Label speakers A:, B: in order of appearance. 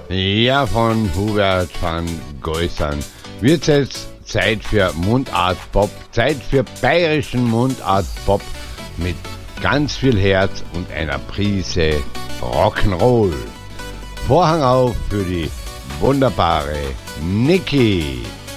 A: Ja, von Hubert van Geusern. Wird jetzt Zeit für Mundart-Pop, Zeit für bayerischen Mundart-Pop mit ganz viel Herz und einer Prise Rock'n'Roll. Vorhang auf für die wunderbare Niki.